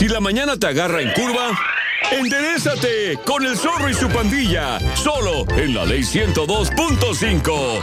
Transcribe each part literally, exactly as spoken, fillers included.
Si la mañana te agarra en curva, enderézate con el Zorro y su pandilla, solo en la Ley ciento dos punto cinco.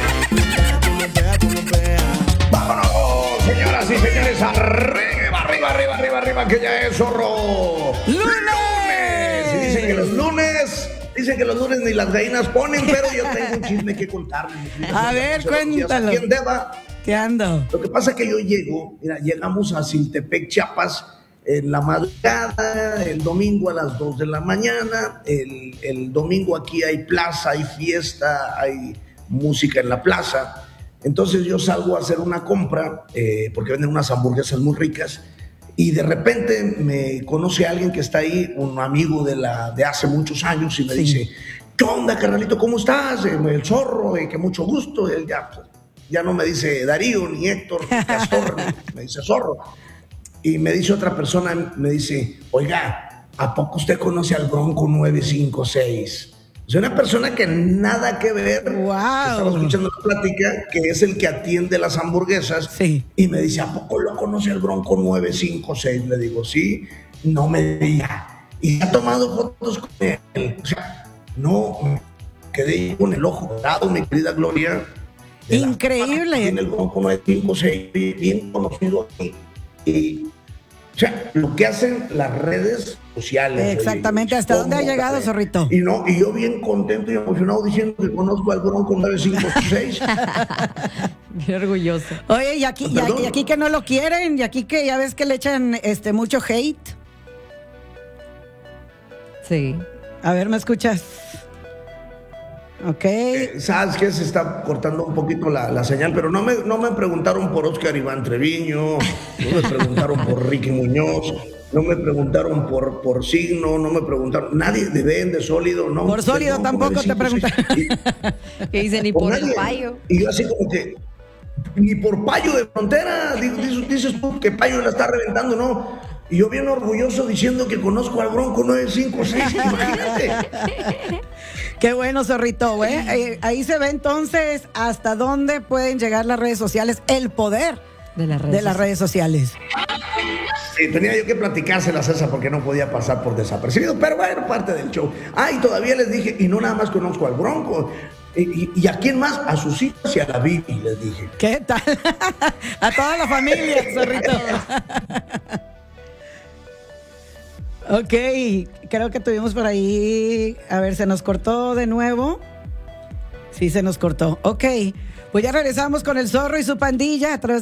¡Vámonos, señoras y señores! ¡Arriba, arriba, arriba, arriba, arriba! Que ya es Zorro. ¡Lunes! Y dicen que los lunes... Dicen que los lunes ni las gallinas ponen, pero yo tengo un chisme que contarles. A ver, cuéntalo. ¿Quién deba? ¿Qué ando? Lo que pasa es que yo llego, mira, llegamos a Siltepec, Chiapas, en la madrugada, el domingo a las dos de la mañana. El, el domingo aquí hay plaza, hay fiesta, hay música en la plaza. Entonces yo salgo a hacer una compra, eh, porque venden unas hamburguesas muy ricas. Y de repente me conoce alguien que está ahí, un amigo de, la, de hace muchos años, y me sí. dice, ¿qué onda, carnalito? ¿Cómo estás? El Zorro, eh, que mucho gusto. Él ya, ya no me dice Darío, ni Héctor, ni Castor, me dice Zorro. Y me dice otra persona, me dice, oiga, ¿a poco usted conoce al Bronco nueve cinco seis? Es una persona que nada que ver. Wow. Estaba escuchando la plática, que es el que atiende las hamburguesas. Sí. Y me dice, ¿a poco lo conoce el Bronco nueve cinco seis? Le digo, sí. No me diga. Y ha tomado fotos con él. O sea, no, quedé con el ojo dado, mi querida Gloria. Increíble. Tiene el Bronco nueve cinco seis, bien conocido aquí. Y, o sea, lo que hacen las redes sociales. Exactamente. Oye, ¿hasta dónde ha llegado, Zorrito? Y no, y yo bien contento y emocionado diciendo que conozco al Bronco nueve cinco seis. Qué orgulloso. Oye, y aquí, y, y aquí que no lo quieren, y aquí que ya ves que le echan este mucho hate. Sí. A ver, ¿me escuchas? Ok. Eh, ¿Sabes qué? Se está cortando un poquito la, la señal, pero no me, no me preguntaron por Oscar Iván Treviño, no me preguntaron por Ricky Muñoz, no me preguntaron por, por Signo, no me preguntaron, nadie de Ben, de Sólido, no. Por Sólido no, tampoco te preguntaron. ¿Qué dicen? Ni por el Payo. Y yo así como que, ni por Payo de Frontera, dices, dices tú que Payo la está reventando, ¿no? Y yo bien orgulloso diciendo que conozco al Bronco nueve cinco seis, imagínate. Qué bueno, Zorrito, ¿eh? Eh, ahí se ve entonces hasta dónde pueden llegar las redes sociales, el poder de las redes, de las redes sociales. Sí, tenía yo que platicárselas esa porque no podía pasar por desapercibido, pero bueno, parte del show. Ah, y todavía les dije, y no nada más conozco al Bronco, y, y, y a quién más, a sus hijas y a la Bibi, les dije. ¿Qué tal? A toda la familia, Zorrito. Ok, creo que tuvimos por ahí, a ver, se nos cortó de nuevo. Sí, se nos cortó. Ok, pues ya regresamos con el Zorro y su pandilla a través